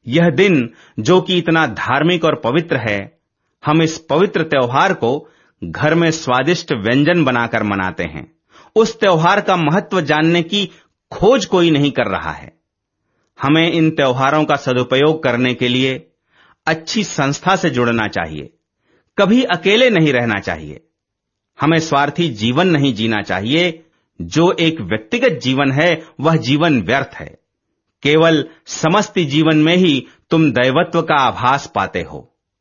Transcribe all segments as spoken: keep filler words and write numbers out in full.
यह दिन जो कि इतना धार्मिक और पवित्र है, हम इस पवित्र त्योहार को घर में स्वादिष्ट व्यंजन बनाकर मनाते हैं। उस त्योहार का महत्व जानने की खोज कोई नहीं कर रहा है। हमें इन त्योहारों का सदुपयोग करने के लिए अच्छी संस्था से जुड़ना चाहिए, कभी अकेले नहीं रहना चाहिए। हमें स्वार्थी जीवन नहीं जीना चाहिए। जो एक व्यक्तिगत जीवन है वह जीवन व्यर्थ है। केवल समष्टि जीवन में ही तुम दैवत्व का आभास पाते हो।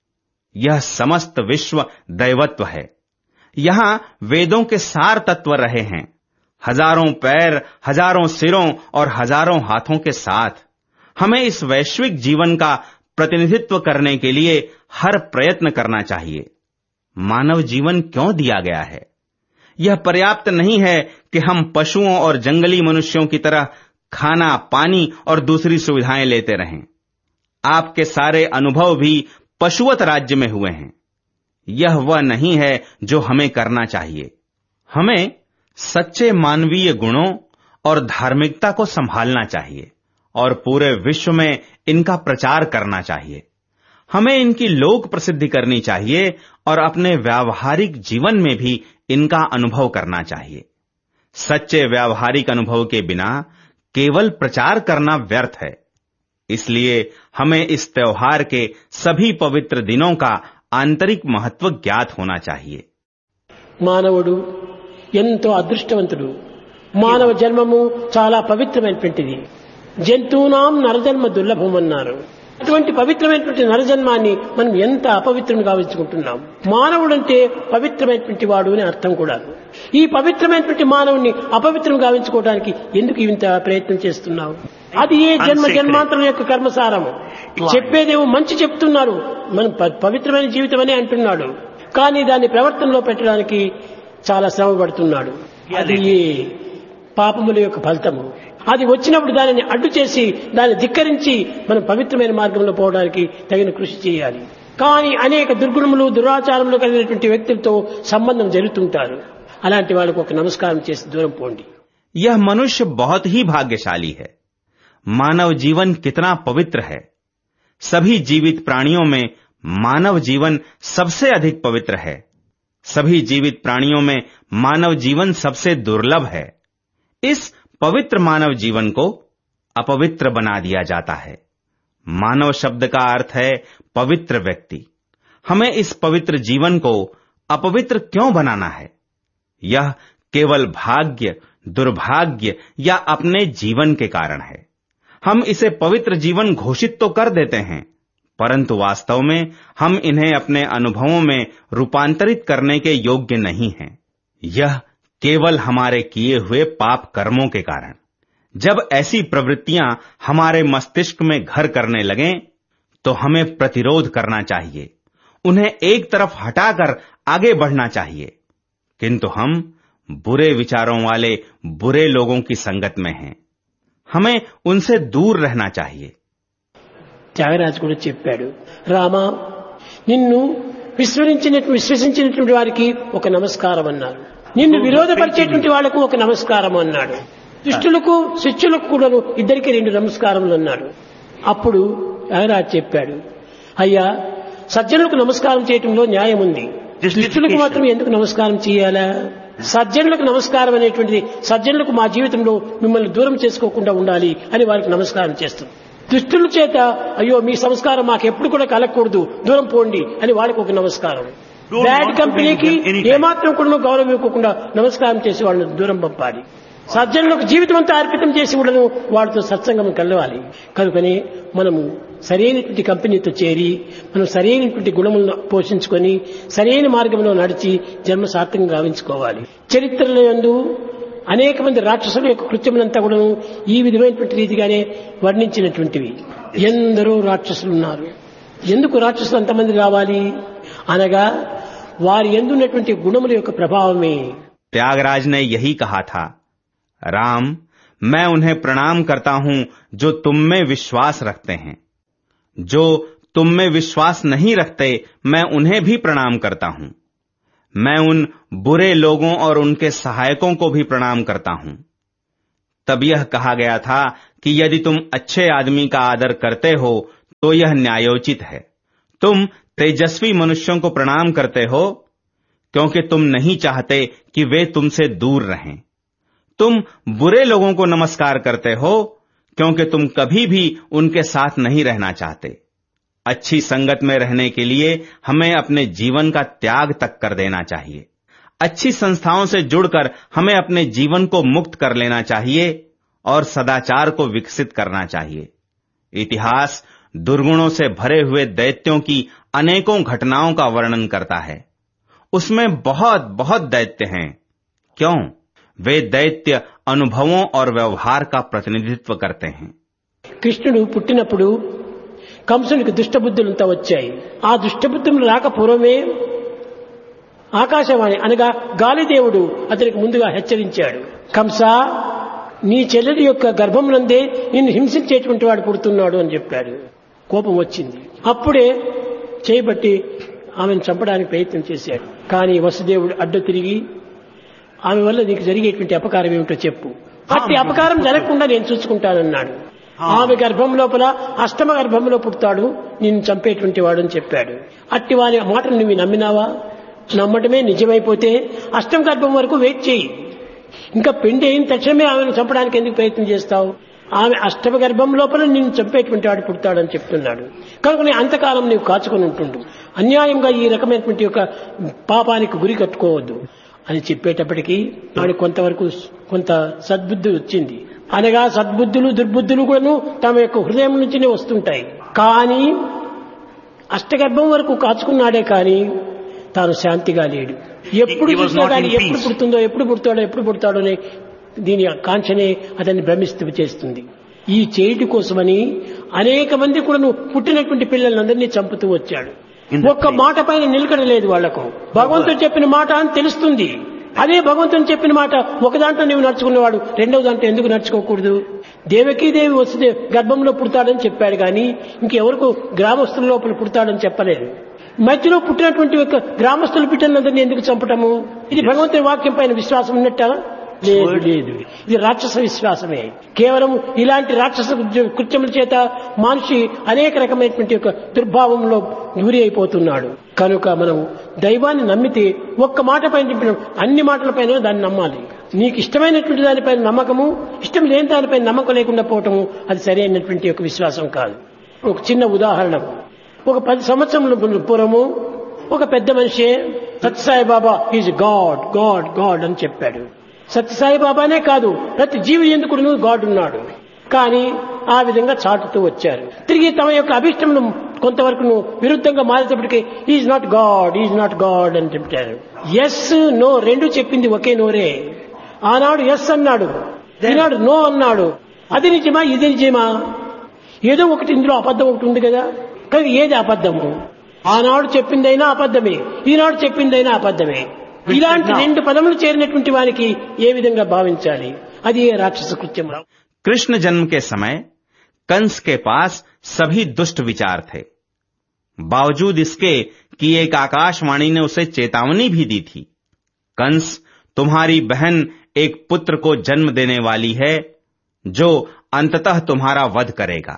यह समस्त विश्व दैवत्व है। यहां वेदों के सार तत्व रहे हैं, हजारों पैर, हजारों सिरों और हजारों हाथों के साथ। हमें इस वैश्विक जीवन का प्रतिनिधित्व करने के लिए हर प्रयत्न करना चाहिए। मानव जीवन क्यों दिया गया है? यह पर्याप्त नहीं है कि हम पशुओं और जंगली मनुष्यों की तरह खाना, पानी और दूसरी सुविधाएं लेते रहें। आपके सारे अनुभव भी पशुवत राज्य में हुए हैं। यह वह नहीं है जो हमें करना चाहिए। हमें सच्चे मानवीय गुणों और धार्मिकता को संभालना चाहिए और पूरे विश्व में इनका प्रचार करना चाहिए। हमें इनकी लोक प्रसिद्धि करनी चाहिए और अपने व्यावहारिक जीवन में भी इनका अनुभव करना चाहिए। सच्चे व्यावहारिक अनुभव के बिना केवल प्रचार करना व्यर्थ है। इसलिए हमें इस त्योहार के सभी पवित्र दिनों का आंतरिक महत्व ज्ञात होना चाहिए। మానవుడు ఎంతో అదృష్టవంతుడు. మానవ జన్మము చాలా పవిత్రమైనటువంటిది. జంతువునాం నరజన్మ దుర్లభమన్నారు. అటువంటి పవిత్రమైనటువంటి నరజన్మాన్ని మనం ఎంత అపవిత్రం గావించుకుంటున్నాం. మానవుడంటే పవిత్రమైనటువంటి వాడు అని అర్థం కూడా. ఈ పవిత్రమైనటువంటి మానవుని అపవిత్రం గావించుకోవడానికి ఎందుకు ఇంత ప్రయత్నం చేస్తున్నావు? అది ఏ జన్మ జన్మాంతరం యొక్క కర్మసారము. చెప్పేదేమో మంచి చెప్తున్నారు, మనం పవిత్రమైన జీవితం అని అంటున్నాడు, కానీ దాన్ని ప్రవర్తనలో పెట్టడానికి చాలా శ్రమ పడుతున్నాడు. అది పాపముల యొక్క ఫలితము. అది వచ్చినప్పుడు దానిని అడ్డు చేసి దాన్ని ధిక్కరించి మనం పవిత్రమైన మార్గంలో పోవడానికి తగిన కృషి చేయాలి. కానీ అనేక దుర్గుణములు, దురాచారములు కలిగినటువంటి వ్యక్తులతో సంబంధం జరుగుతుంటారు. అలాంటి వాళ్ళకు ఒక నమస్కారం చేసి దూరం పోండి. यह मनुष्य बहुत ही भाग्यशाली है। मानव जीवन कितना पवित्र है। सभी जीवित प्राणियों में मानव जीवन सबसे अधिक पवित्र है। सभी जीवित प्राणियों में मानव जीवन सबसे दुर्लभ है। इस पवित्र मानव जीवन को अपवित्र बना दिया जाता है। मानव शब्द का अर्थ है पवित्र व्यक्ति। हमें इस पवित्र जीवन को अपवित्र क्यों बनाना है? यह केवल भाग्य, दुर्भाग्य या अपने जीवन के कारण है। हम इसे पवित्र जीवन घोषित तो कर देते हैं, परंतु वास्तव में हम इन्हें अपने अनुभवों में रूपांतरित करने के योग्य नहीं हैं। यह केवल हमारे किए हुए पाप कर्मों के कारण। जब ऐसी प्रवृत्तियां हमारे मस्तिष्क में घर करने लगें, तो हमें प्रतिरोध करना चाहिए, उन्हें एक तरफ हटाकर आगे बढ़ना चाहिए। किंतु हम बुरे विचारों वाले बुरे लोगों की संगत में हैं। हमें उनसे दूर रहना चाहिए। త్యాగరాజు కూడా చెప్పాడు, రామా నిన్ను విశ్వసించినట్టు విశ్వసించినటువంటి వారికి ఒక నమస్కారం అన్నారు, నిన్ను విరోధపరిచేటువంటి వాళ్లకు ఒక నమస్కారం అన్నాడు, దుష్టులకు శిష్యులకు కూడా ఇద్దరికి రెండు నమస్కారములు అన్నాడు. అప్పుడు త్యాగరాజు చెప్పాడు, అయ్యా సజ్జనులకు నమస్కారం చేయటంలో న్యాయం ఉంది, దుష్టులకు మాత్రం ఎందుకు నమస్కారం చేయాలా? సజ్జనులకు నమస్కారం అనేటువంటిది సజ్జనులకు మా జీవితంలో మిమ్మల్ని దూరం చేసుకోకుండా ఉండాలి అని వారికి నమస్కారం చేస్తుంది. దుష్టుల చేత అయ్యో మీ సంస్కారం మాకు ఎప్పుడు కూడా కలగకూడదు, దూరం పోండి అని వాళ్ళకి ఒక నమస్కారం. బ్యాడ్ కంపెనీకి ఏమాత్రం కూడా గౌరవం ఇవ్వకుండా నమస్కారం చేసి వాళ్ళని దూరం పంపాలి. సజ్జనులకు జీవితం అంతా అర్పితం చేసి ఉండను వాళ్ళతో సత్సంగం కలవాలి. కనుకనే మనము సరైనటువంటి కంపెనీతో చేరి మనం సరైనటువంటి గుణములను పోషించుకొని సరైన మార్గంలో నడిచి జన్మ సార్థకంగా గావించుకోవాలి. చరిత్రలో యందు అనేక మంది రాక్షసుల యొక్క కృత్యములంతా కూడా ఈ విధమైనటువంటి రీతిగానే వర్ణించినటువంటివి. ఎందరో రాక్షసులు ఉన్నారు. ఎందుకు రాక్షసులు అంతమంది రావాలి అనగా వారి ఎందున్నటువంటి గుణముల యొక్క ప్రభావమే. त्यागराज ने यही कहा था, राम मैं उन्हें प्रणाम करता हूं जो तुम में विश्वास रखते हैं, जो तुम में विश्वास नहीं रखते मैं उन्हें भी प्रणाम करता हूं। मैं उन बुरे लोगों और उनके सहायकों को भी प्रणाम करता हूं। तब यह कहा गया था कि यदि तुम अच्छे आदमी का आदर करते हो तो यह न्यायोचित है। तुम तेजस्वी मनुष्यों को प्रणाम करते हो क्योंकि तुम नहीं चाहते कि वे तुमसे दूर रहें। तुम बुरे लोगों को नमस्कार करते हो क्योंकि तुम कभी भी उनके साथ नहीं रहना चाहते। अच्छी संगत में रहने के लिए हमें अपने जीवन का त्याग तक कर देना चाहिए। अच्छी संस्थाओं से जुड़कर हमें अपने जीवन को मुक्त कर लेना चाहिए और सदाचार को विकसित करना चाहिए। इतिहास दुर्गुणों से भरे हुए दैत्यों की अनेकों घटनाओं का वर्णन करता है। उसमें बहुत बहुत दैत्य हैं। क्यों? वे दैत्य अनुभवों और व्यवहार का प्रतिनिधित्व करते हैं। కృష్ణుడు పుట్టినప్పుడు కంసునికి దుష్టబుద్ధులంతా వచ్చాయి. ఆ దుష్టబుద్ధులు రాక పూర్వమే ఆకాశవాణి అనగా గాలిదేవుడు అతనికి ముందుగా హెచ్చరించాడు. కంస, నీ చెల్లెలి యొక్క గర్భం నందే నిన్ను హింసించేటువంటి వాడు పుడుతున్నాడు అని చెప్పాడు. కోపం వచ్చింది. అప్పుడే చేయబట్టి ఆమెను చంపడానికి ప్రయత్నం చేశాడు. కానీ వసుదేవుడు అడ్డు తిరిగి ఆమె వల్ల నీకు జరిగేటువంటి అపకారం ఏమిటో చెప్పు, అట్టి అపకారం జరగకుండా నేను చూసుకుంటానన్నాడు. ఆమె గర్భం లోపల అష్టమ గర్భంలో పుడతాడు, నిన్ను చంపేటువంటి వాడు అని చెప్పాడు. అట్టి వారి మాటలు నువ్వు నమ్మినావా? నమ్మటమే నిజమైపోతే అష్టమ గర్భం వరకు వెయిట్ చేయి. ఇంకా పెండి అయిన తక్షణమే ఆమెను చంపడానికి ఎందుకు ప్రయత్నం చేస్తావు? ఆమె అష్టమ గర్భం లోపల నిన్ను చంపేటువంటి వాడు పుడతాడని చెప్తున్నాడు. కనుక నీ అంతకాలం నీవు కాచుకొని ఉంటుండు. అన్యాయంగా ఈ రకమైనటువంటి యొక్క పాపానికి గురి కట్టుకోవద్దు అని చెప్పేటప్పటికీ వాడి కొంతవరకు కొంత సద్బుద్ధి వచ్చింది. అనగా సద్బుద్ధులు దుర్బుద్ధులు కూడాను తమ యొక్క హృదయం నుంచినే వస్తుంటాయి. కానీ అష్టగర్భం వరకు కాచుకున్నాడే కానీ తాను శాంతిగా లేడు. ఎప్పుడు చూసినా కానీ ఎప్పుడు పుడుతుందో ఎప్పుడు పుడతాడో ఎప్పుడు పుడతాడో అనే దీని కాంక్షనే అతన్ని భ్రమిస్తూ చేస్తుంది. ఈ చేయుటి కోసమని అనేక మంది కూడా పుట్టినటువంటి పిల్లలందరినీ చంపుతూ వచ్చాడు. ఒక్క మాట పైన నిలకడలేదు వాళ్లకు. భగవంతుడు చెప్పిన మాట అని తెలుస్తుంది. అదే భగవంతుని చెప్పిన మాట ఒక దాంట్లో నీవు నడుచుకున్నవాడు రెండవ దాంట్లో ఎందుకు నడుచుకోకూడదు? దేవకీదేవి వస్తే గర్భంలో పుడతాడని చెప్పాడు కానీ ఇంకెవరకు గ్రామస్తుల లోపల పుడతాడని చెప్పలేదు. మధ్యలో పుట్టినటువంటి యొక్క గ్రామస్తుల బిడ్డలందరినీ ఎందుకు చంపటము? ఇది భగవంతుని వాక్యం పైన విశ్వాసం ఉన్నట్టా? లేదు లేదు. ఇది రాక్షస విశ్వాసమే. కేవలం ఇలాంటి రాక్షస కృత్యముల చేత మనిషి అనేక రకమైనటువంటి యొక్క దుర్భావంలో గురి అయిపోతున్నాడు. కనుక మనం దైవాన్ని నమ్మితే ఒక్క మాట పైన చెప్పిన అన్ని మాటలపైన దాన్ని నమ్మాలి. నీకు ఇష్టమైనటువంటి దానిపైన నమ్మకము, ఇష్టం లేని దానిపైన నమ్మకం లేకుండా పోవటము అది సరైనటువంటి యొక్క విశ్వాసం కాదు. ఒక చిన్న ఉదాహరణ, ఒక పది సంవత్సరముల పూర్వము ఒక పెద్ద మనిషి సత్యసాయి బాబా ఈజ్ గాడ్ గాడ్ గాడ్ అని చెప్పాడు. సత్యసాయి బాబానే కాదు, ప్రతి జీవి ఎందుకు గాడ్ ఉన్నాడు. కానీ ఆ విధంగా చాటుతూ వచ్చారు. తిరిగి తమ యొక్క అభిష్టమును కొంతవరకు విరుద్ధంగా మారేటప్పటికీ is not God is not God అని చెప్పారు. ఎస్ నో రెండు చెప్పింది ఒకే నోరే. ఆనాడు ఎస్ అన్నాడు, ఈనాడు నో అన్నాడు. అది నిజమా ఇది నిజమా? ఏదో ఒకటి ఇందులో అబద్ధం ఒకటి ఉంది కదా. కానీ ఏది అబద్ధము? ఆనాడు చెప్పిందైనా అబద్ధమే, ఈనాడు చెప్పిందైనా అబద్ధమే. ఇలాంటి రెండు పదములు చేరినటువంటి వారికి ఏ విధంగా భావించాలి? అది ఏ రాక్షస కృత్యం. कृष्ण जन्म के समय कंस के पास सभी दुष्ट विचार थे। बावजूद इसके कि एक आकाशवाणी ने उसे चेतावनी भी दी थी, कंस तुम्हारी बहन एक पुत्र को जन्म देने वाली है जो अंततः तुम्हारा वध करेगा।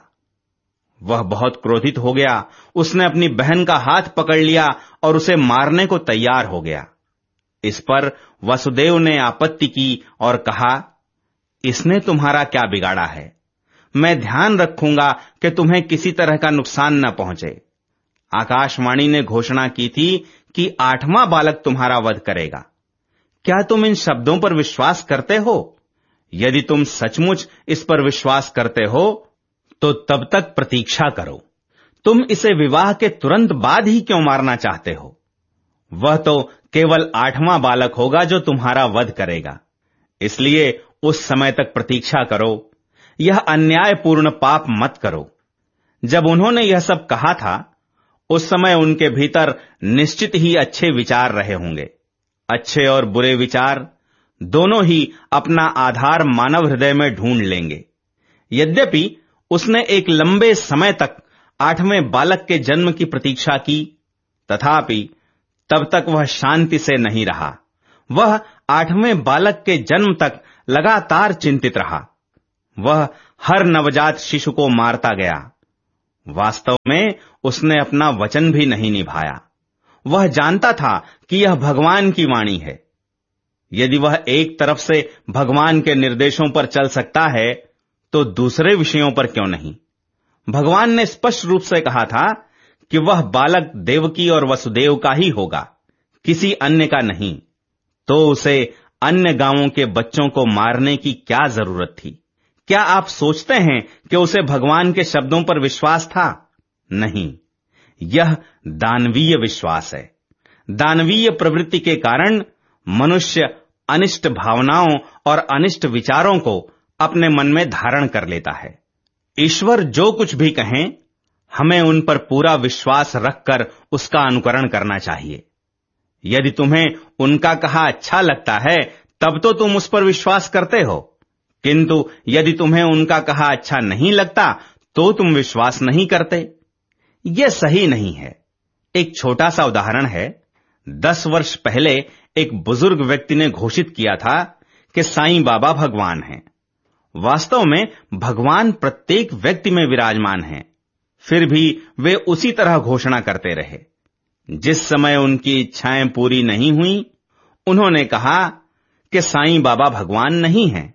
वह बहुत क्रोधित हो गया। उसने अपनी बहन का हाथ पकड़ लिया और उसे मारने को तैयार हो गया। इस पर वसुदेव ने आपत्ति की और कहा, इसने तुम्हारा क्या बिगाड़ा है? मैं ध्यान रखूंगा कि तुम्हें किसी तरह का नुकसान न पहुंचे। आकाशवाणी ने घोषणा की थी कि आठवां बालक तुम्हारा वध करेगा। क्या तुम इन शब्दों पर विश्वास करते हो? यदि तुम सचमुच इस पर विश्वास करते हो तो तब तक प्रतीक्षा करो। तुम इसे विवाह के तुरंत बाद ही क्यों मारना चाहते हो? वह तो केवल आठवां बालक होगा जो तुम्हारा वध करेगा। इसलिए उस समय तक प्रतीक्षा करो। यह अन्यायपूर्ण पाप मत करो। जब उन्होंने यह सब कहा था उस समय उनके भीतर निश्चित ही अच्छे विचार रहे होंगे। अच्छे और बुरे विचार दोनों ही अपना आधार मानव हृदय में ढूंढ लेंगे। यद्यपि उसने एक लंबे समय तक आठवें बालक के जन्म की प्रतीक्षा की, तथापि तब तक वह शांति से नहीं रहा। वह आठवें बालक के जन्म तक लगातार चिंतित रहा। वह हर नवजात शिशु को मारता गया। वास्तव में उसने अपना वचन भी नहीं निभाया। वह जानता था कि यह भगवान की वाणी है। यदि वह एक तरफ से भगवान के निर्देशों पर चल सकता है तो दूसरे विषयों पर क्यों नहीं? भगवान ने स्पष्ट रूप से कहा था कि वह बालक देवकी और वसुदेव का ही होगा, किसी अन्य का नहीं। तो उसे अन्य गांवों के बच्चों को मारने की क्या जरूरत थी? क्या आप सोचते हैं कि उसे भगवान के शब्दों पर विश्वास था? नहीं, यह दानवीय विश्वास है। दानवीय प्रवृत्ति के कारण मनुष्य अनिष्ट भावनाओं और अनिष्ट विचारों को अपने मन में धारण कर लेता है। ईश्वर जो कुछ भी कहें, हमें उन पर पूरा विश्वास रखकर उसका अनुकरण करना चाहिए। यदि तुम्हें उनका कहा अच्छा लगता है तब तो तुम उस पर विश्वास करते हो, किंतु यदि तुम्हें उनका कहा अच्छा नहीं लगता तो तुम विश्वास नहीं करते। यह सही नहीं है। एक छोटा सा उदाहरण है। दस वर्ष पहले एक बुजुर्ग व्यक्ति ने घोषित किया था कि साईं बाबा भगवान हैं। वास्तव में भगवान प्रत्येक व्यक्ति में विराजमान हैं, फिर भी वे उसी तरह घोषणा करते रहे। जिस समय उनकी इच्छाएं पूरी नहीं हुई, उन्होंने कहा कि साईं बाबा भगवान नहीं हैं।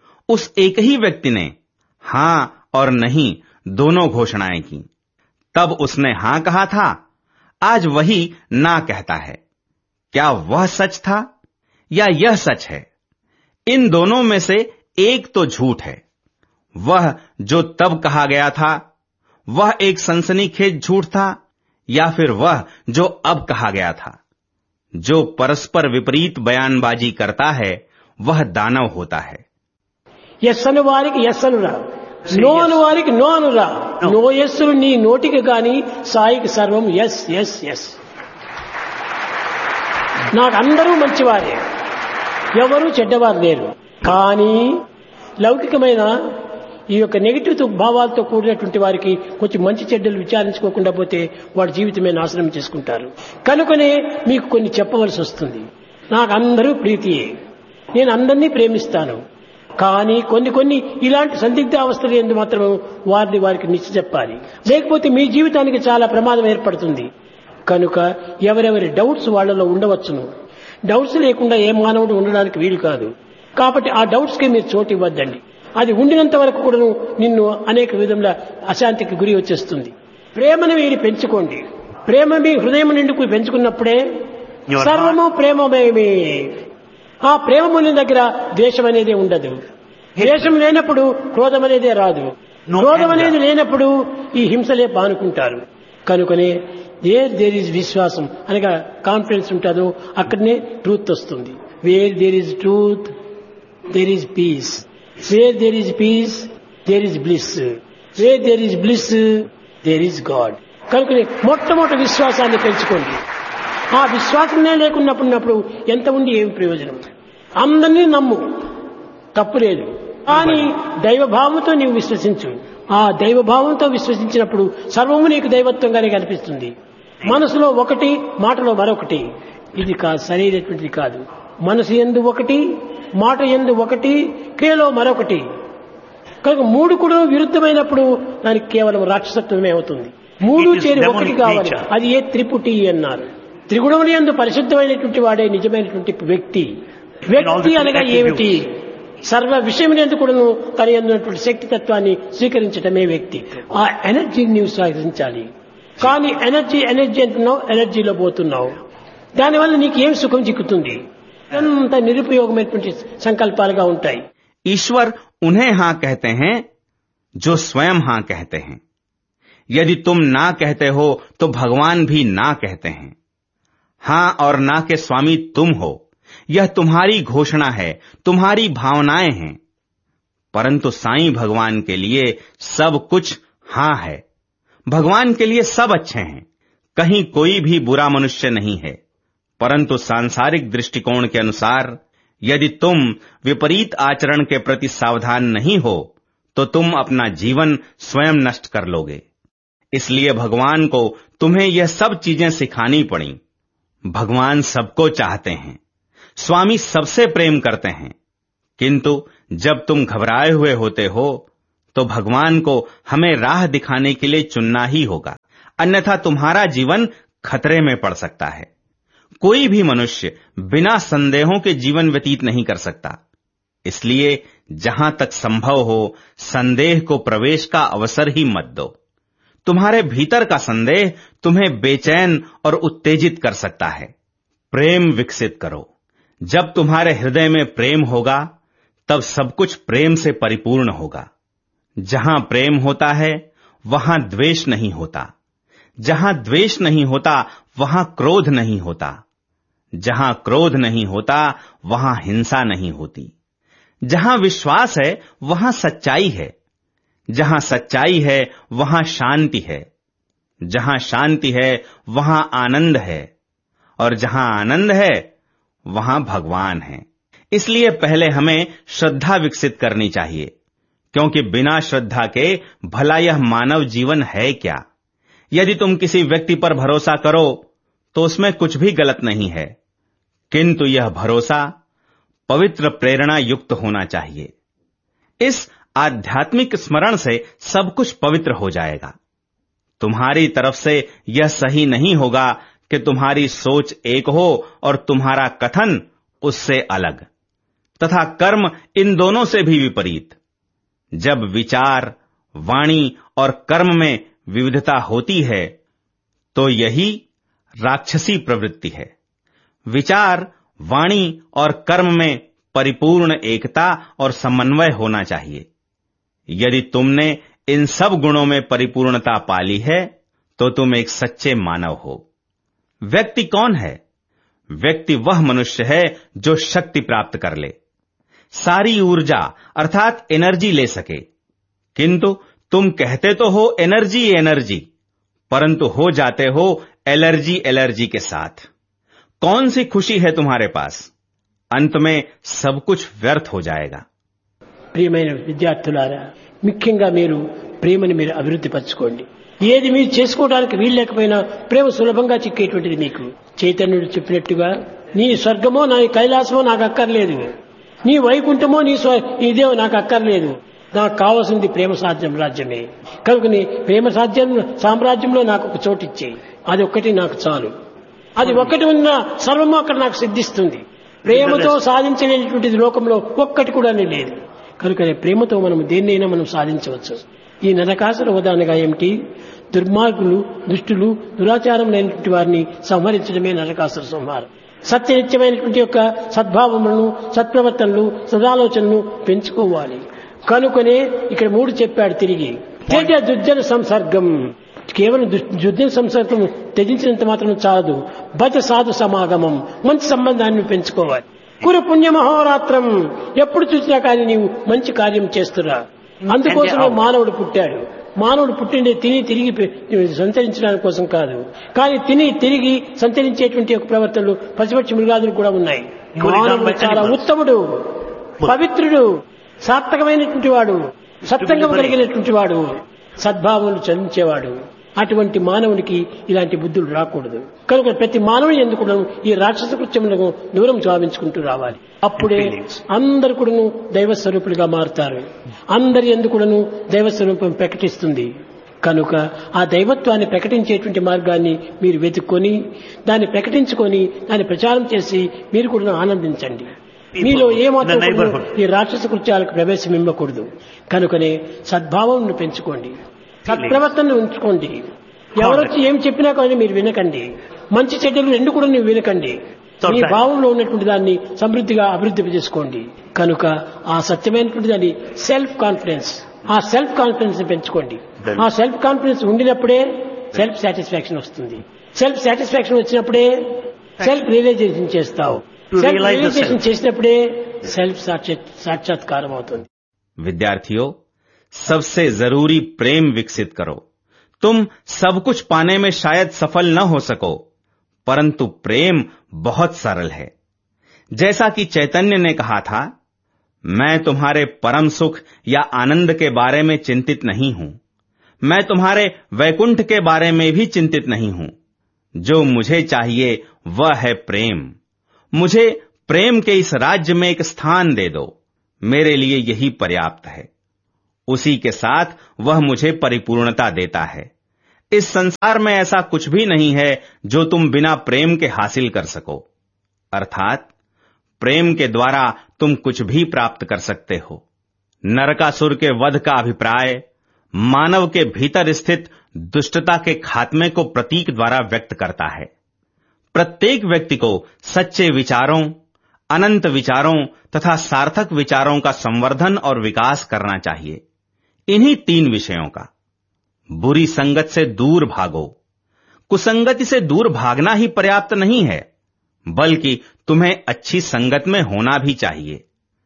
उस एक ही व्यक्ति ने हां और नहीं दोनों घोषणाएं की। तब उसने हां कहा था, आज वही ना कहता है। क्या वह सच था या यह सच है? इन दोनों में से एक तो झूठ है। वह जो तब कहा गया था वह एक सनसनीखेज झूठ था, या फिर वह जो अब कहा गया था? जो परस्पर विपरीत बयानबाजी करता है वह दानव होता है। ఎస్ అను వారికి ఎస్ అనురా, నో అను వారికి నో అనురా. నో ఎస్సులు నీ నోటికి గాని సాయికి సర్వం ఎస్ ఎస్ ఎస్. నాకు అందరూ మంచివారే, ఎవరూ చెడ్డవారు లేరు. కానీ లౌకికమైన ఈ యొక్క నెగిటివ్ భావాలతో కూడినటువంటి వారికి కొంచెం మంచి చెడ్డలు విచారించుకోకుండా పోతే వాడి జీవితమే నాశనం చేసుకుంటారు. కనుకనే మీకు కొన్ని చెప్పవలసి వస్తుంది. నాకు అందరూ ప్రీతియే, నేను అందరినీ ప్రేమిస్తాను. కానీ కొన్ని కొన్ని ఇలాంటి సందిగ్ధ అవస్థలు ఎందు మాత్రం వారిని వారికి నిశ్చ చెప్పాలి, లేకపోతే మీ జీవితానికి చాలా ప్రమాదం ఏర్పడుతుంది. కనుక ఎవరెవరి డౌట్స్ వాళ్ళలో ఉండవచ్చును. డౌట్స్ లేకుండా ఏ మానవుడు ఉండడానికి వీలు కాదు. కాబట్టి ఆ డౌట్స్ కి మీరు చోటు ఇవ్వద్దండి. అది ఉండినంత వరకు కూడా నిన్ను అనేక విధంగా అశాంతికి గురి వచ్చేస్తుంది. ప్రేమను మీరు పెంచుకోండి. ప్రేమ మీ హృదయం నిండుకు పెంచుకున్నప్పుడే సర్వము ప్రేమమయమే. ఆ ప్రేమముని దగ్గర ద్వేషం అనేది ఉండదు. ద్వేషం లేనప్పుడు క్రోధం అనేదే రాదు. క్రోధం అనేది లేనప్పుడు ఈ హింసలే పానుకుంటారు. కనుకనే వేర్ దేర్ ఈజ్ విశ్వాసం అనగా కాన్ఫిడెన్స్ ఉంటుందో అక్కడనే ట్రూత్ వస్తుంది. Wear there is truth there is piece. Wear there is piece there is bliss. Wear there is bliss there is God. కనుకనే మొట్టమొదటి విశ్వాసాన్ని పెంచుకోండి. ఆ విశ్వాసమే లేకున్నప్పుడు ఎంత ఉండి ఏమి ప్రయోజనం? అందరినీ నమ్ము, తప్పు లేదు. కానీ దైవభావంతో నీవు విశ్వసించు. ఆ దైవభావంతో విశ్వసించినప్పుడు సర్వము నీకు దైవత్వంగానే కనిపిస్తుంది. మనసులో ఒకటి, మాటలో మరొకటి. ఇది కాదు, సరైనటువంటిది కాదు. మనసు యందు ఒకటి, మాట యందు ఒకటి, క్రియలో మరొకటి. కనుక మూడు కూడా విరుద్ధమైనప్పుడు దానికి కేవలం రాక్షసత్వమే అవుతుంది. మూడు చేరి ఒకటి కావాలి. అది ఏ త్రిపుటి అన్నారు. త్రిగుణముల యందు పరిశుద్ధమైనటువంటి వాడే నిజమైనటువంటి వ్యక్తి. వ్యక్తి అనగా ఏమిటి? సర్వ విషయములందు కూడాను తన యందున్నటువంటి శక్తి తత్వాన్ని స్వీకరించటమే వ్యక్తి. ఆ ఎనర్జీని నీవు స్వీకరించాలి. కానీ ఎనర్జీ ఎనర్జీ అంటున్నావు, ఎనర్జీలో పోతున్నావు. దానివల్ల నీకు ఏం సుఖం చిక్కుతుంది? అంత నిరుపయోగమైనటువంటి సంకల్పాలుగా ఉంటాయి. ईश्वर उन्हें हां कहते हैं जो स्वयं हां कहते हैं। यदि तुम ना कहते हो तो भगवान भी ना कहते हैं। हां और ना के स्वामी तुम हो, यह तुम्हारी घोषणा है, तुम्हारी भावनाएं हैं। परंतु साईं भगवान के लिए सब कुछ हां है। भगवान के लिए सब अच्छे हैं, कहीं कोई भी बुरा मनुष्य नहीं है। परंतु सांसारिक दृष्टिकोण के अनुसार यदि तुम विपरीत आचरण के प्रति सावधान नहीं हो तो तुम अपना जीवन स्वयं नष्ट कर लोगे। इसलिए भगवान को तुम्हें यह सब चीजें सिखानी पड़ी। भगवान सबको चाहते हैं, स्वामी सबसे प्रेम करते हैं, किंतु जब तुम घबराए हुए होते हो तो भगवान को हमें राह दिखाने के लिए चुनना ही होगा, अन्यथा तुम्हारा जीवन खतरे में पड़ सकता है। कोई भी मनुष्य बिना संदेहों के जीवन व्यतीत नहीं कर सकता। इसलिए जहां तक संभव हो संदेह को प्रवेश का अवसर ही मत दो। तुम्हारे भीतर का संदेह तुम्हें बेचैन और उत्तेजित कर सकता है। प्रेम विकसित करो। जब तुम्हारे हृदय में प्रेम होगा तब सब कुछ प्रेम से परिपूर्ण होगा। जहां प्रेम होता है वहां द्वेष नहीं होता। जहां द्वेष नहीं होता वहां क्रोध नहीं होता। जहां क्रोध नहीं होता वहां हिंसा नहीं होती। जहां विश्वास है वहां सच्चाई है। जहां सच्चाई है वहां शांति है। जहां शांति है वहां आनंद है। और जहां आनंद है वहां भगवान है। इसलिए पहले हमें श्रद्धा विकसित करनी चाहिए, क्योंकि बिना श्रद्धा के भला यह मानव जीवन है क्या। यदि तुम किसी व्यक्ति पर भरोसा करो तो उसमें कुछ भी गलत नहीं है, किंतु यह भरोसा पवित्र प्रेरणा युक्त होना चाहिए। इस आध्यात्मिक स्मरण से सब कुछ पवित्र हो जाएगा। तुम्हारी तरफ से यह सही नहीं होगा कि तुम्हारी सोच एक हो और तुम्हारा कथन उससे अलग, तथा कर्म इन दोनों से भी विपरीत। जब विचार, वाणी और कर्म में विविधता होती है तो यही राक्षसी प्रवृत्ति है। विचार, वाणी और कर्म में परिपूर्ण एकता और समन्वय होना चाहिए। यदि तुमने इन सब गुणों में परिपूर्णता पाली है तो तुम एक सच्चे मानव हो। व्यक्ति कौन है? व्यक्ति वह मनुष्य है जो शक्ति प्राप्त कर ले, सारी ऊर्जा अर्थात एनर्जी ले सके। किंतु तुम कहते तो हो एनर्जी एनर्जी, परंतु हो जाते हो एलर्जी एलर्जी के साथ। कौन सी खुशी है तुम्हारे पास? अंत में सब कुछ व्यर्थ हो जाएगा। ప్రియమైన విద్యార్థులారా, ముఖ్యంగా మీరు ప్రేమని మీరు అభివృద్ధి పరచుకోండి. ఏది మీరు చేసుకోవడానికి వీలు లేకపోయినా ప్రేమ సులభంగా చిక్కేటువంటిది. మీకు చైతన్యుడు చెప్పినట్టుగా నీ స్వర్గమో నా కైలాసమో నాకు అక్కర్లేదు, నీ వైకుంఠమో నీ ఇదే నాకు అక్కర్లేదు, నాకు కావాల్సింది ప్రేమ సాధ్యం రాజ్యమే. కనుకని ప్రేమ సాధ్యం సామ్రాజ్యంలో నాకు ఒక చోటు ఇచ్చేయి, అది ఒక్కటి నాకు చాలు. అది ఒక్కటి ఉన్న సర్వము అక్కడ నాకు సిద్ధిస్తుంది. ప్రేమతో సాధించలేనటువంటిది లోకంలో ఒక్కటి కూడా లేదు. కనుక ప్రేమతో మనం దేన్నైనా మనం సాధించవచ్చు. ఈ నరకాసుర ఉదాహరణగా ఏమిటి? దుర్మార్గులు, దుష్టులు, దురాచారం లేనటువంటి వారిని సంహరించడమే నరకాసుర సంహారం. సత్యనిత్యమైనటువంటి యొక్క సద్భావములను, సత్ప్రవర్తనలు, సదాలోచనలు పెంచుకోవాలి. కనుకనే ఇక్కడ మూడు చెప్పాడు తిరిగి. త్యజ దుర్జన సంసర్గం. కేవలం దుర్జన సంసర్గం త్యజించినంత మాత్రం చాలదు. భజ సాధు సమాగమం, మంచి సంబంధాన్ని పెంచుకోవాలి. కురు పుణ్యమహోరాత్రం. ఎప్పుడు చూసినా కానీ నీవు మంచి కార్యం చేస్తున్నా. అందుకోసమే మానవుడు పుట్టాడు. మానవుడు పుట్టిండే తిని తిరిగి సంచరించడానికి కోసం కాదు, కానీ తిని తిరిగి సంచరించేటువంటి ఒక ప్రవర్తనలు పశుపక్షి మృగాదులు కూడా ఉన్నాయి. మానవుడు చాలా ఉత్తముడు, పవిత్రుడు, సార్థకమైనటువంటి వాడు, సత్సంగం కలిగినటువంటి వాడు, సద్భావములు చలించేవాడు. అటువంటి మానవునికి ఇలాంటి బుద్ధులు రాకూడదు. కనుక ప్రతి మానవుని ఎందుకు ఈ రాక్షస కృత్యములను దూరం గావించుకుంటూ రావాలి. అప్పుడే అందరు కూడాను దైవ స్వరూపులుగా మారుతారు. అందరి ఎందుకును దైవ స్వరూపం ప్రకటిస్తుంది. కనుక ఆ దైవత్వాన్ని ప్రకటించేటువంటి మార్గాన్ని మీరు వెతుక్కొని దాన్ని ప్రకటించుకొని దాన్ని ప్రచారం చేసి మీరు కూడా ఆనందించండి. మీలో ఏమాత్రం ఈ రాక్షస కృత్యాలకు ప్రవేశం ఇవ్వకూడదు. కనుకనే సద్భావం పెంచుకోండి, సత్ప్రవర్తనను ఉంచుకోండి. ఎవరొచ్చి ఏం చెప్పినా కానీ మీరు వినకండి. మంచి చెడ్డలు రెండు కూడా ನೀವು వినకండి. మీ భావంలో ఉన్నటువంటి దాన్ని సమృద్ధిగా అభివృద్ధి చేసుకోండి. కనుక ఆ సత్యమైనటువంటి దాన్ని సెల్ఫ్ కాన్ఫిడెన్స్, ఆ సెల్ఫ్ కాన్ఫిడెన్స్ పెంచుకోండి. ఆ సెల్ఫ్ కాన్ఫిడెన్స్ ఉండినప్పుడే సెల్ఫ్ సాటిస్ఫాక్షన్ వస్తుంది. సెల్ఫ్ సాటిస్ఫాక్షన్ వచ్చినప్పుడే సెల్ఫ్ రియలైజేషన్ చేస్తావు. సెల్ఫ్ రియలైజేషన్ చేసినప్పుడే సెల్ఫ్ సాక్షాత్కారం అవుతుంది. विद्यार्थियों, सबसे जरूरी प्रेम विकसित करो. तुम सब कुछ पाने में शायद सफल न हो सको, परंतु प्रेम बहुत सरल है. जैसा कि चैतन्य ने कहा था, मैं तुम्हारे परम सुख या आनंद के बारे में चिंतित नहीं हूं, मैं तुम्हारे वैकुंठ के बारे में भी चिंतित नहीं हूं. जो मुझे चाहिए वह है प्रेम. मुझे प्रेम के इस राज्य में एक स्थान दे दो, मेरे लिए यही पर्याप्त है. उसी के साथ वह मुझे परिपूर्णता देता है। इस संसार में ऐसा कुछ भी नहीं है जो तुम बिना प्रेम के हासिल कर सको। अर्थात प्रेम के द्वारा तुम कुछ भी प्राप्त कर सकते हो। नरकासुर के वध का अभिप्राय मानव के भीतर स्थित दुष्टता के खात्मे को प्रतीक द्वारा व्यक्त करता है। प्रत्येक व्यक्ति को सच्चे विचारों, अनंत विचारों तथा सार्थक विचारों का संवर्धन और विकास करना चाहिए। इन्हीं तीन विषयों का। बुरी संगत से दूर भागो। कुसंगति से दूर भागना ही पर्याप्त नहीं है, बल्कि तुम्हें अच्छी संगत में होना भी चाहिए।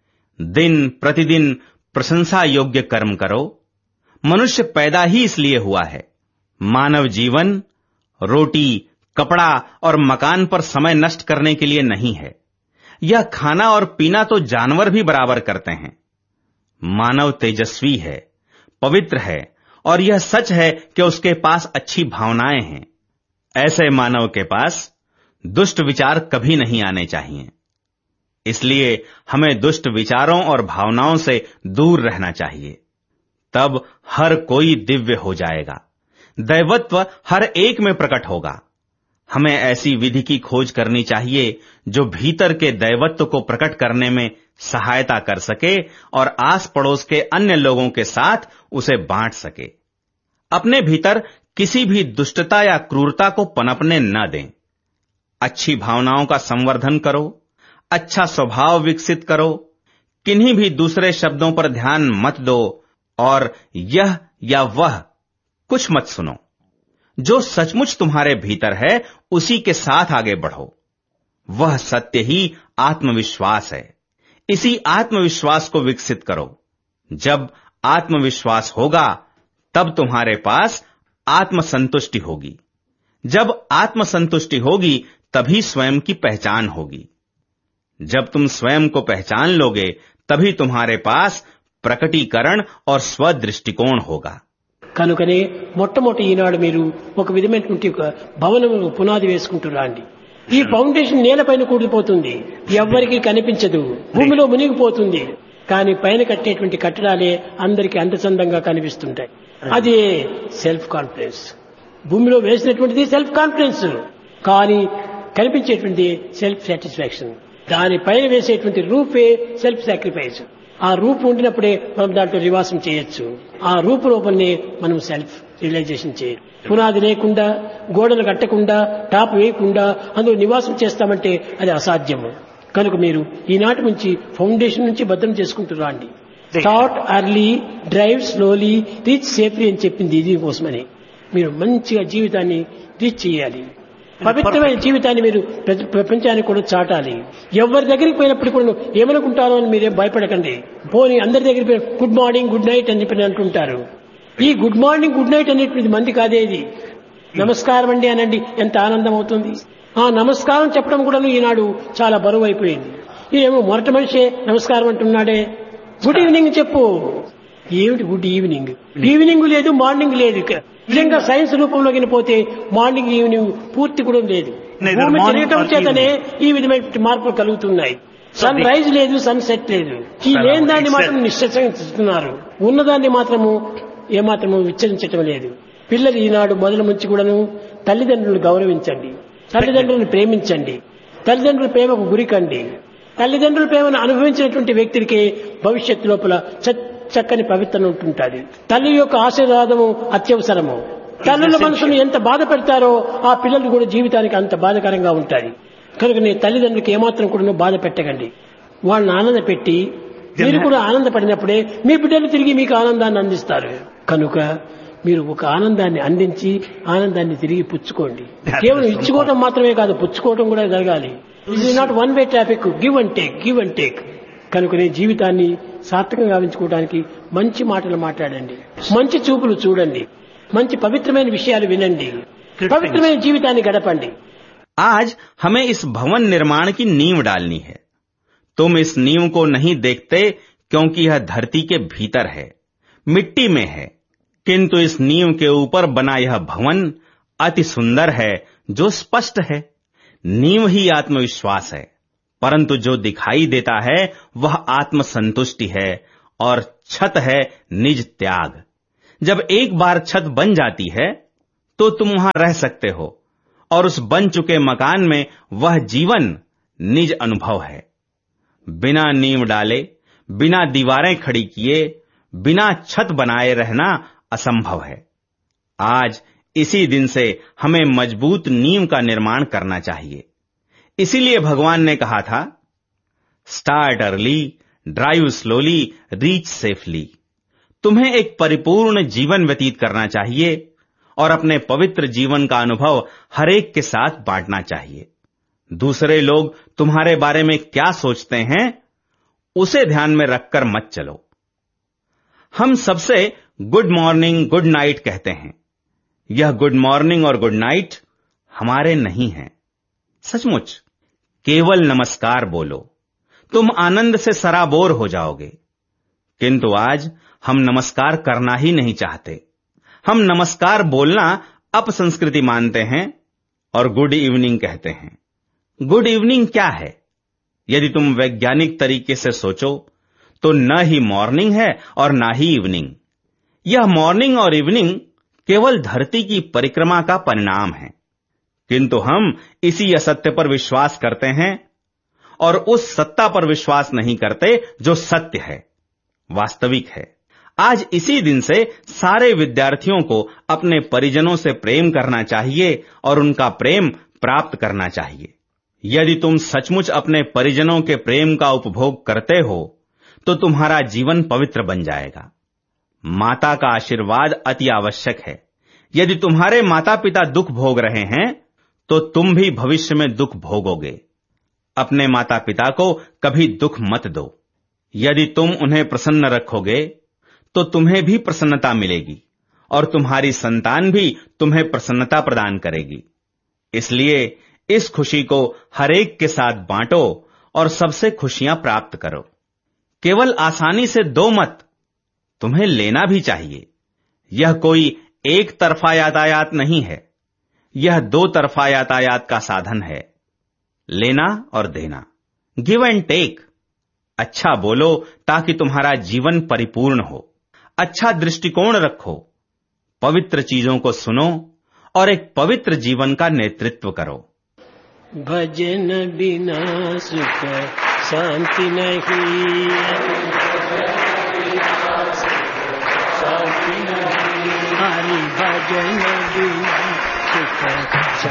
दिन प्रतिदिन प्रशंसा योग्य कर्म करो। मनुष्य पैदा ही इसलिए हुआ है। मानव जीवन रोटी, कपड़ा और मकान पर समय नष्ट करने के लिए नहीं है। यह खाना और पीना तो जानवर भी बराबर करते हैं। मानव तेजस्वी है, पवित्र है और यह सच है कि उसके पास अच्छी भावनाएं हैं। ऐसे मानव के पास दुष्ट विचार कभी नहीं आने चाहिए। इसलिए हमें दुष्ट विचारों और भावनाओं से दूर रहना चाहिए। तब हर कोई दिव्य हो जाएगा। दैवत्व हर एक में प्रकट होगा। हमें ऐसी विधि की खोज करनी चाहिए जो भीतर के दैवत्व को प्रकट करने में सहायता कर सके और आस पड़ोस के अन्य लोगों के साथ उसे बांट सके। अपने भीतर किसी भी दुष्टता या क्रूरता को पनपने न दें। अच्छी भावनाओं का संवर्धन करो, अच्छा स्वभाव विकसित करो, किन्हीं भी दूसरे शब्दों पर ध्यान मत दो और यह या वह कुछ मत सुनो। जो सचमुच तुम्हारे भीतर है उसी के साथ आगे बढ़ो। वह सत्य ही आत्मविश्वास है। इसी आत्मविश्वास को विकसित करो। जब आत्मविश्वास होगा तब तुम्हारे पास आत्मसंतुष्टि होगी। जब आत्मसंतुष्टि होगी तभी स्वयं की पहचान होगी। जब तुम स्वयं को पहचान लोगे तभी तुम्हारे पास प्रकटीकरण और स्वदृष्टिकोण होगा। కనుకనే మొట్టమొదటి ఈనాడు మీరు ఒక విధమైనటువంటి ఒక భవనము పునాది వేసుకుంటూ రాండి. ఈ ఫౌండేషన్ నేలపైన కూలిపోతుంది, ఎవ్వరికీ కనిపించదు, భూమిలో మునిగిపోతుంది. కానీ పైన కట్టేటువంటి కట్టడాలే అందరికీ అందచందంగా కనిపిస్తుంటాయి. అది సెల్ఫ్ కాన్ఫిడెన్స్. భూమిలో వేసినటువంటిది సెల్ఫ్ కాన్ఫిడెన్స్, కానీ కనిపించేటువంటిది సెల్ఫ్ సాటిస్ఫాక్షన్. దాని పైన వేసేటువంటి రూపే సెల్ఫ్ సాక్రిఫైస్. ఆ రూపు ఉండినప్పుడే మనం దాంట్లో నివాసం చేయొచ్చు. ఆ రూపు లోపలనే మనం సెల్ఫ్ రియలైజేషన్ చేయాలి. పునాది లేకుండా, గోడలు కట్టకుండా, టాప్ వేయకుండా అందులో నివాసం చేస్తామంటే అది అసాధ్యము. కనుక మీరు ఈనాటి నుంచి ఫౌండేషన్ నుంచి భద్రం చేసుకుంటూ రాండి. Start early, drive slowly, reach safely అని చెప్పింది ఇది కోసమని. మీరు మంచిగా జీవితాన్ని రీచ్ చేయాలి. పవిత్రమైన జీవితాన్ని మీరు ప్రపంచానికి కూడా చాటాలి. ఎవరి దగ్గరికి పోయినప్పుడు కూడా ఏమనుకుంటారో అని మీరేం భయపడకండి. పోనీ అందరి దగ్గరికి పోయి గుడ్ మార్నింగ్, గుడ్ నైట్ అని చెప్పి అంటుంటారు. ఈ గుడ్ మార్నింగ్, గుడ్ నైట్ అనేటువంటి మంది కాదేది. నమస్కారం అండి అనండి, ఎంత ఆనందం అవుతుంది. ఆ నమస్కారం చెప్పడం కూడా ఈనాడు చాలా బరువు అయిపోయింది. ఏమో మొరటి మనిషే నమస్కారం అంటున్నాడే. గుడ్ ఈవినింగ్ చెప్పు. ఏమిటి గుడ్ ఈవినింగ్? ఈవినింగ్ లేదు, మార్నింగ్ లేదు. నిజంగా సైన్స్ రూపంలోకి పోతే మార్నింగ్ ఈవినింగ్ పూర్తి కూడా లేదు. భూమి తిరగటం చేతనే ఈ విధమైన మార్పులు కలుగుతున్నాయి. సన్ రైజ్ లేదు, సన్ సెట్ లేదు. ఈ లేని దాన్ని మాత్రం నిశ్చయిస్తున్నారు, ఉన్నదాన్ని మాత్రము ఏమాత్రము విచ్చరించటం లేదు. పిల్లలు ఈనాడు మొదల నుంచి కూడాను తల్లిదండ్రులను గౌరవించండి, తల్లిదండ్రులను ప్రేమించండి, తల్లిదండ్రుల ప్రేమకు గురికండి. తల్లిదండ్రుల ప్రేమను అనుభవించినటువంటి వ్యక్తికి భవిష్యత్తు లోపల చక్కని పవిత్రత ఉంటుంటుంది. తల్లి యొక్క ఆశీర్వాదము అత్యవసరము. తల్లుల మనసును ఎంత బాధ పెడతారో ఆ పిల్లలు కూడా జీవితానికి అంత బాధకరంగా ఉంటాయి. కనుక నీ తల్లిదండ్రులకు ఏమాత్రం కూడా బాధ పెట్టకండి. వాళ్ళని ఆనంద పెట్టి మీరు కూడా ఆనందపడినప్పుడే మీ బిడ్డలు తిరిగి మీకు ఆనందాన్ని అందిస్తారు. కనుక మీరు ఒక ఆనందాన్ని అందించి ఆనందాన్ని తిరిగి పుచ్చుకోండి. కేవలం ఇచ్చుకోవడం మాత్రమే కాదు, పుచ్చుకోవడం కూడా జరగాలి. It is not one way traffic. Give and take, give and take. కనుకనే జీవితాన్ని సార్థకంగా గావించుకోవడానికి మంచి మాటలు మాట్లాడండి, మంచి చూపులు చూడండి, మంచి పవిత్రమైన విషయాలు వినండి, పవిత్రమైన జీవితాన్ని గడపండి. आज हमें इस भवन निर्माण की नींव डालनी है। तुम इस नींव को नहीं देखते क्योंकि यह धरती के भीतर है, मिट्टी में है, किंतु इस नींव के ऊपर बना यह भवन अति सुंदर है जो स्पष्ट है। नींव ही आत्मविश्वास है, परंतु जो दिखाई देता है वह आत्मसंतुष्टि है और छत है निज त्याग। जब एक बार छत बन जाती है तो तुम वहां रह सकते हो, और उस बन चुके मकान में वह जीवन निज अनुभव है। बिना नींव डाले, बिना दीवारें खड़ी किए, बिना छत बनाए रहना असंभव है। आज इसी दिन से हमें मजबूत नींव का निर्माण करना चाहिए। इसीलिए भगवान ने कहा था, start early, drive slowly, reach safely. तुम्हें एक परिपूर्ण जीवन व्यतीत करना चाहिए और अपने पवित्र जीवन का अनुभव हरेक के साथ बांटना चाहिए। दूसरे लोग तुम्हारे बारे में क्या सोचते हैं, उसे ध्यान में रखकर मत चलो। हम सबसे गुड मॉर्निंग, गुड नाइट कहते हैं। यह गुड मॉर्निंग और गुड नाइट हमारे नहीं हैं। सचमुच केवल नमस्कार बोलो, तुम आनंद से सराबोर हो जाओगे। किंतु आज हम नमस्कार करना ही नहीं चाहते। हम नमस्कार बोलना अपसंस्कृति मानते हैं और गुड इवनिंग कहते हैं। गुड इवनिंग क्या है? यदि तुम वैज्ञानिक तरीके से सोचो तो न ही मॉर्निंग है और न ही इवनिंग। यह मॉर्निंग और इवनिंग केवल धरती की परिक्रमा का परिणाम है। किंतु हम इसी असत्य पर विश्वास करते हैं और उस सत्ता पर विश्वास नहीं करते जो सत्य है, वास्तविक है। आज इसी दिन से सारे विद्यार्थियों को अपने परिजनों से प्रेम करना चाहिए और उनका प्रेम प्राप्त करना चाहिए। यदि तुम सचमुच अपने परिजनों के प्रेम का उपभोग करते हो तो तुम्हारा जीवन पवित्र बन जाएगा। माता का आशीर्वाद अति आवश्यक है। यदि तुम्हारे माता पिता दुख भोग रहे हैं तो तुम भी भविष्य में दुख भोगोगे। अपने माता पिता को कभी दुख मत दो। यदि तुम उन्हें प्रसन्न रखोगे तो तुम्हें भी प्रसन्नता मिलेगी और तुम्हारी संतान भी तुम्हें प्रसन्नता प्रदान करेगी। इसलिए इस खुशी को हरेक के साथ बांटो और सबसे खुशियां प्राप्त करो। केवल आसानी से दो मत, तुम्हें लेना भी चाहिए। यह कोई एक तरफा यातायात नहीं है, यह दो तरफा यातायात का साधन है। लेना और देना, गिव एंड टेक। अच्छा बोलो ताकि तुम्हारा जीवन परिपूर्ण हो। अच्छा दृष्टिकोण रखो, पवित्र चीजों को सुनो और एक पवित्र जीवन का नेतृत्व करो। भजन बिना सुख शांति नहीं, शांति नहीं। हरि भजन बिना सुख